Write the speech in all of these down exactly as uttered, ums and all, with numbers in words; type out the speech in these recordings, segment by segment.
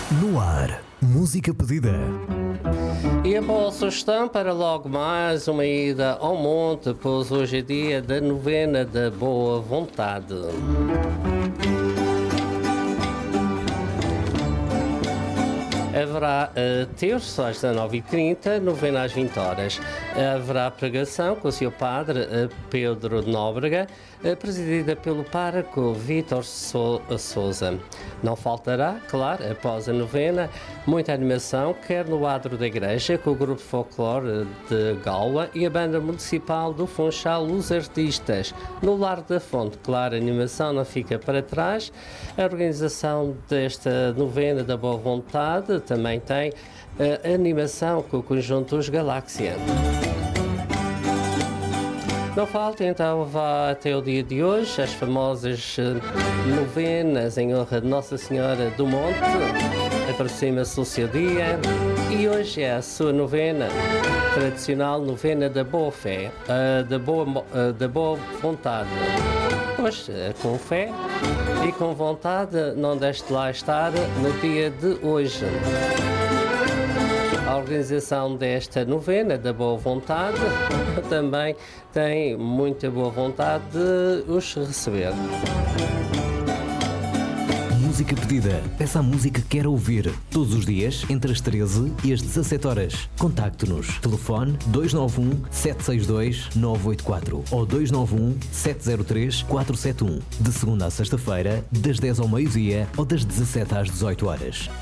No ar, música pedida. E a boa sugestão para logo mais uma ida ao monte, pois hoje é dia da novena da boa vontade. Haverá uh, terço às dezanove e trinta, novena às vinte horas. Haverá pregação com o seu padre uh, Pedro de Nóbrega, uh, presidida pelo pároco Vítor so Souza. Não faltará, claro, após a novena, muita animação, quer no adro da igreja, com o grupo folclore de Galwa e a banda municipal do Funchal, os artistas. No Lar da Fonte, claro, a animação não fica para trás. A organização desta novena da boa vontade também tem a animação com o conjunto Os Galáxia. Não falta, então, vá até o dia de hoje, as famosas novenas em honra de Nossa Senhora do Monte. Aproxima-se o seu dia e hoje é a sua novena, tradicional novena da boa fé, da boa, da boa vontade. Hoje, com fé e com vontade, não deixe de lá estar no dia de hoje. A organização desta novena da boa vontade também tem muita boa vontade de os receber. Música pedida. Peça a música que quer ouvir. Todos os dias, entre as treze e as dezassete horas. Contacte-nos. Telefone dois nove um, sete seis dois, nove oito quatro ou dois nove um, sete zero três, quatro sete um. De segunda a sexta-feira, das dez ao meio-dia ou das dezassete às dezoito horas.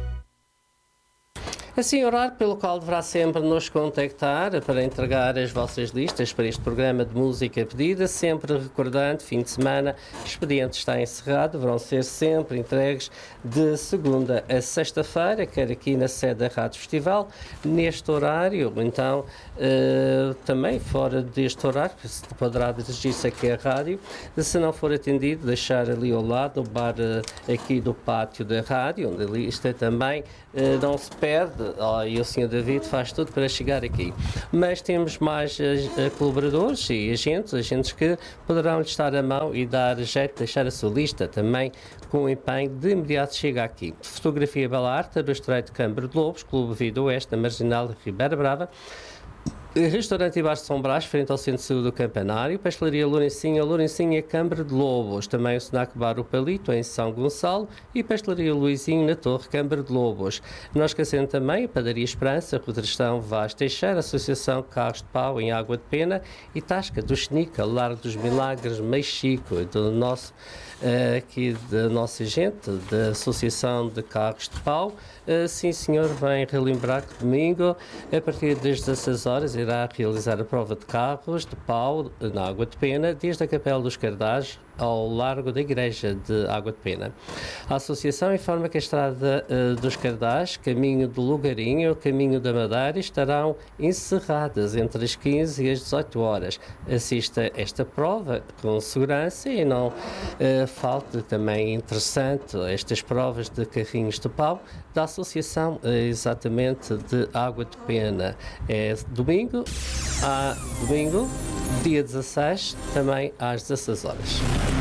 Assim, horário pelo qual deverá sempre nos contactar para entregar as vossas listas para este programa de música pedida, sempre recordando, fim de semana, o expediente está encerrado, deverão ser sempre entregues de segunda a sexta-feira, quer aqui na sede da Rádio Festival, neste horário, então, uh, também fora deste horário, se poderá dirigir-se aqui à rádio, se não for atendido, deixar ali ao lado, no bar uh, aqui do pátio da rádio, onde a lista também uh, não se perde. Oh, e o senhor David faz tudo para chegar aqui. Mas temos mais uh, colaboradores e agentes, agentes que poderão lhe estar à mão e dar jeito de deixar a sua lista também com o empenho de imediato chega aqui. Fotografia Bela Arte, do Estreito de Câmara de Lobos, Clube Vida Oeste, da Marginal de Ribeira Brava. Restaurante e Bar de São Brás, frente ao Centro de Saúde do Campanário, Pastelaria Lourencinha, Lourencinha, Câmara de Lobos, também o Snack Bar O Palito, em São Gonçalo, e Pastelaria Luizinho, na Torre, Câmara de Lobos. Não esquecendo também a Padaria Esperança, Rodrastão Vaz Teixeira, Associação Carros de Pau, em Água de Pena, e Tasca do Xenica, Largo dos Milagres, Mexico, do nosso, uh, aqui da nossa gente, da Associação de Carros de Pau. Uh, sim, senhor, vem relembrar que domingo, a partir das dezasseis horas, irá realizar a prova de carros de pau na Água de Pena, desde a Capela dos Cardais ao largo da Igreja de Água de Pena. A Associação informa que a Estrada uh, dos Cardais, caminho do Lugarinho, caminho da Madeira, estarão encerradas entre as quinze e as dezoito horas. Assista a esta prova com segurança e não uh, falte também interessante estas provas de carrinhos de pau da Associação uh, exatamente de Água de Pena. É domingo, a domingo, dia dezasseis, também às dezasseis horas.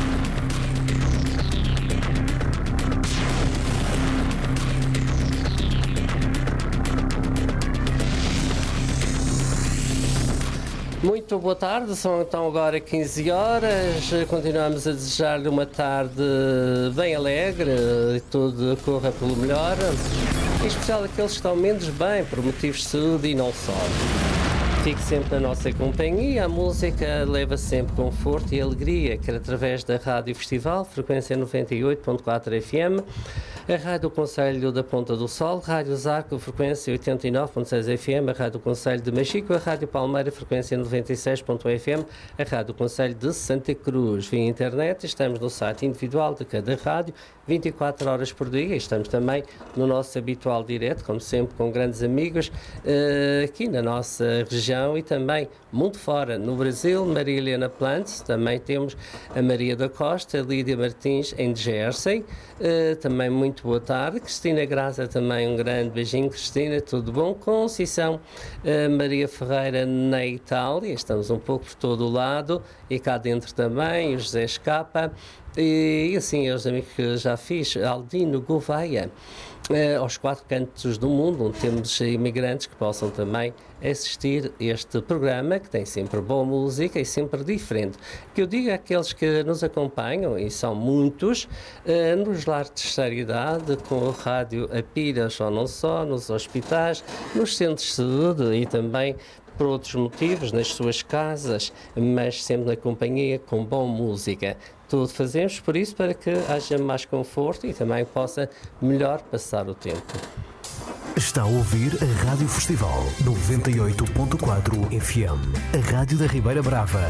Muito boa tarde, são então agora quinze horas, continuamos a desejar-lhe uma tarde bem alegre e tudo corra pelo melhor, em especial aqueles que estão menos bem por motivos de saúde e não só. Fique sempre na nossa companhia, a música leva sempre conforto e alegria, quer através da Rádio Festival, frequência noventa e oito ponto quatro F M, a Rádio Conselho da Ponta do Sol, Rádio Zarco, frequência oitenta e nove ponto seis F M, a Rádio Conselho de Mexico, a Rádio Palmeira, frequência noventa e seis ponto um F M, a Rádio Conselho de Santa Cruz. Via internet, estamos no site individual de cada rádio, vinte e quatro horas por dia, estamos também no nosso habitual direto, como sempre, com grandes amigos, aqui na nossa região e também muito fora, no Brasil, Maria Helena Plantes, também temos a Maria da Costa, a Lídia Martins em Jersey, uh, também muito boa tarde, Cristina Graça também um grande beijinho, Cristina, tudo bom? Conceição uh, Maria Ferreira na Itália, estamos um pouco por todo o lado e cá dentro também, o José Escapa, E assim, os amigos que já fiz, Aldino Gouveia, eh, aos quatro cantos do mundo, onde temos imigrantes que possam também assistir a este programa, que tem sempre boa música e sempre diferente. Que eu digo àqueles que nos acompanham, e são muitos, eh, nos lares de terceira idade, com a rádio a pilhas ou não só, nos hospitais, nos centros de saúde e também por outros motivos, nas suas casas, mas sempre na companhia, com boa música. Tudo fazemos por isso, para que haja mais conforto e também possa melhor passar o tempo. Está a ouvir a Rádio Festival noventa e oito ponto quatro F M, a Rádio da Ribeira Brava.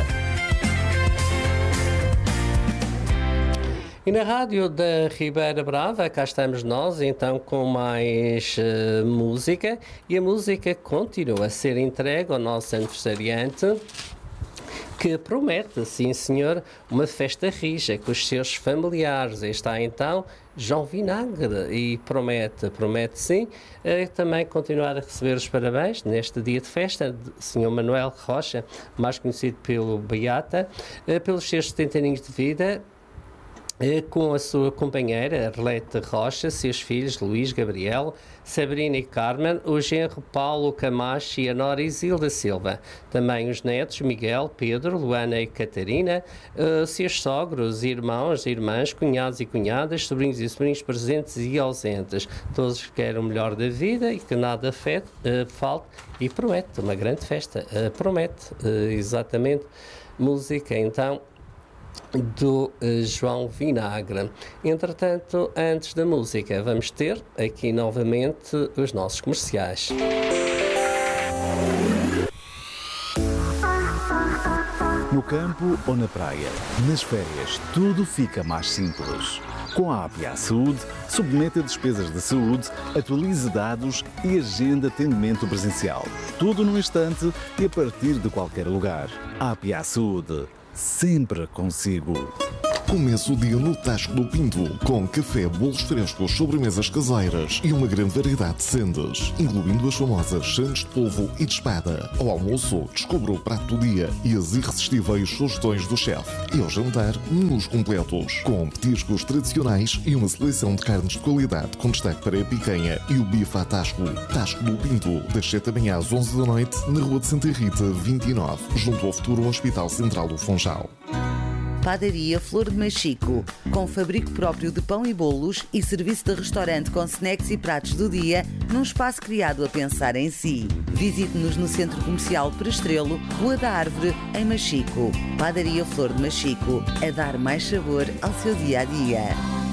E na Rádio da Ribeira Brava, cá estamos nós, então, com mais uh, música, e a música continua a ser entregue ao nosso aniversariante, que promete, sim senhor, uma festa rija com os seus familiares. Aí está então João Vinagre, e promete, promete sim, uh, também continuar a receber os parabéns neste dia de festa de senhor Manuel Rocha, mais conhecido pelo Beata, uh, pelos seus setenta anos de vida, com a sua companheira Arlete Rocha, seus filhos Luís, Gabriel, Sabrina e Carmen, o genro Paulo Camacho e a nora Isilda Silva, também os netos Miguel, Pedro, Luana e Catarina, uh, seus sogros, irmãos, irmãs, cunhados e cunhadas, sobrinhos e sobrinhos presentes e ausentes, todos que querem o melhor da vida e que nada fede, uh, falte, e promete uma grande festa, uh, promete uh, exatamente música então do uh, João Vinagre. Entretanto, antes da música, vamos ter aqui novamente os nossos comerciais. No campo ou na praia, nas férias, tudo fica mais simples. Com a A P A Saúde, submete a despesas de saúde, atualize dados e agenda atendimento presencial. Tudo num instante e a partir de qualquer lugar. A P A Saúde. Sempre consigo. Começa o dia no Tasco do Pinto, com café, bolos frescos, sobremesas caseiras e uma grande variedade de sendas, incluindo as famosas sandes de polvo e de espada. Ao almoço, descubra o prato do dia e as irresistíveis sugestões do chefe. E ao jantar, menus completos, com petiscos tradicionais e uma seleção de carnes de qualidade, com destaque para a picanha e o bife à Tasco. Tasco do Pinto, das sete da manhã às onze da noite, na Rua de Santa Rita, vinte e nove, junto ao futuro Hospital Central do Funchal. Padaria Flor de Machico, com fabrico próprio de pão e bolos e serviço de restaurante com snacks e pratos do dia, num espaço criado a pensar em si. Visite-nos no Centro Comercial Prestrelo, Rua da Árvore, em Machico. Padaria Flor de Machico, a dar mais sabor ao seu dia-a-dia.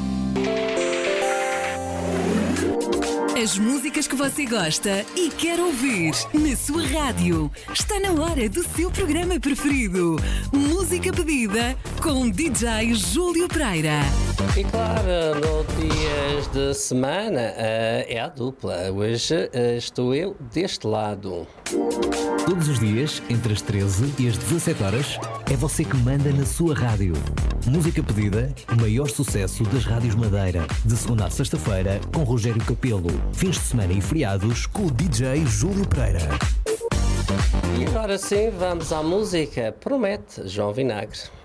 As músicas que você gosta e quer ouvir na sua rádio. Está na hora do seu programa preferido. Música pedida com D J Júlio Pereira. E claro, no dias de semana uh, é a dupla. Hoje uh, estou eu deste lado. Todos os dias, entre as treze e as dezassete horas, é você que manda na sua rádio. Música pedida, o maior sucesso das rádios Madeira. De segunda a sexta-feira, com Rogério Capelo. Fins de semana e feriados, com o D J Júlio Pereira. E agora sim, vamos à música. Promete, João Vinagre.